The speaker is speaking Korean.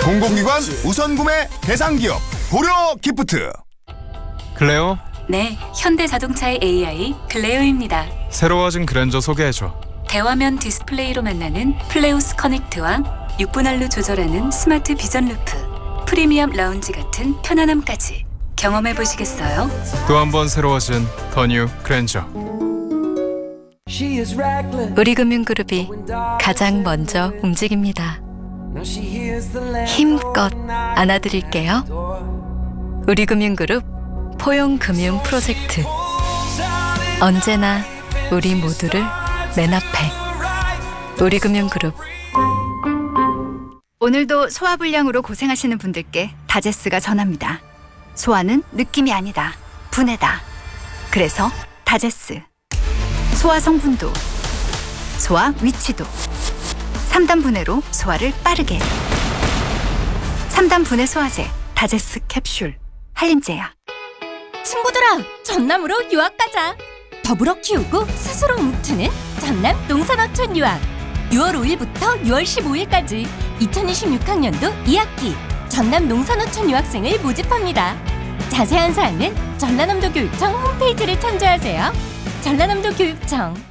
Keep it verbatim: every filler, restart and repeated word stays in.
공공기관 우선 구매 대상 기업 고려 기프트. 클레오, 네, 현대자동차의 에이아이 클레오입니다. 새로워진 그랜저 소개해줘. 대화면 디스플레이로 만나는 플레우스 커넥트와 육 분할로 조절하는 스마트 비전 루프, 프리미엄 라운지 같은 편안함까지 경험해 보시겠어요? 또 한 번 새로워진 더 뉴 그랜저. 우리금융그룹이 가장 먼저 움직입니다. 힘껏 안아드릴게요. 우리금융그룹 포용금융 프로젝트. 언제나 우리 모두를 맨 앞에. 우리금융그룹. 오늘도 소화불량으로 고생하시는 분들께 다제스가 전합니다. 소화는 느낌이 아니다. 분해다. 그래서 다제스. 소화 성분도, 소화 위치도. 삼 단 분해로 소화를 빠르게. 삼 단 분해 소화제 다제스 캡슐. 한림제약. 친구들아, 전남으로 유학 가자. 더불어 키우고 스스로 움트는 전남 농산어촌 유학. 유월 오일부터 유월 십오일까지 이천이십육 학년도 이 학기 전남 농산어촌 유학생을 모집합니다. 자세한 사항은 전라남도 교육청 홈페이지를 참조하세요. 전라남도 교육청.